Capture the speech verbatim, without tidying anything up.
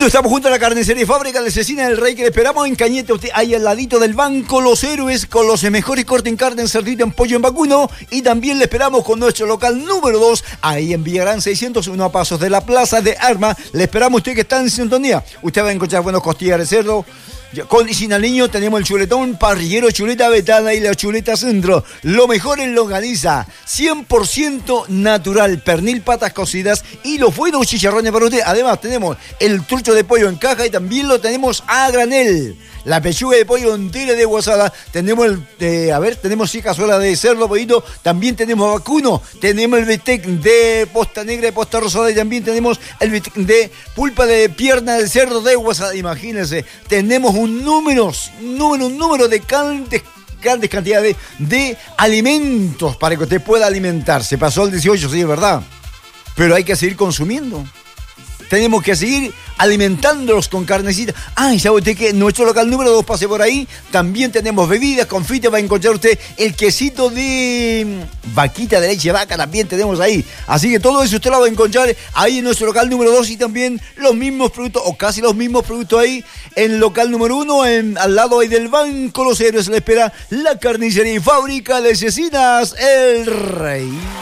estamos junto a la carnicería y fábrica de Cecina del Rey, que le esperamos en Cañete, usted ahí al ladito del Banco Los Héroes, con los mejores cortes en carne, en cerdito, en pollo, en vacuno. Y también le esperamos con nuestro local número dos, ahí en Villagrán seiscientos uno, a pasos de la Plaza de Armas. Le esperamos, usted que está en sintonía. Usted va a encontrar buenos costillas de cerdo. Con y sin aliño tenemos el chuletón parrillero, chuleta vetada y la chuleta centro. Lo mejor en longaniza, cien por ciento natural, pernil, patas cocidas y los buenos chicharrones para usted. Además tenemos el trucho de pollo en caja y también lo tenemos a granel. La pechuga de pollo entera de guasada. Tenemos el, eh, a ver, tenemos sí cazuela de cerdo, pollito. También tenemos vacuno. Tenemos el bistec de posta negra, de posta rosada. Y también tenemos el bistec de pulpa de pierna de cerdo de guasada. Imagínense, tenemos un número, número, un número de grandes, grandes cantidades de alimentos para que usted pueda alimentarse. Pasó el dieciocho, sí, es verdad. Pero hay que seguir consumiendo. Tenemos que seguir alimentándolos con carnecita. Ah, y sabe usted que en nuestro local número dos, pase por ahí, también tenemos bebidas, confites, va a encontrar usted el quesito de vaquita de leche de vaca, también tenemos ahí. Así que todo eso usted lo va a encontrar ahí en nuestro local número dos y también los mismos productos, o casi los mismos productos ahí en el local número uno, en, al lado ahí del Banco Los Héroes. Le espera la carnicería y fábrica de Cecinas El Rey.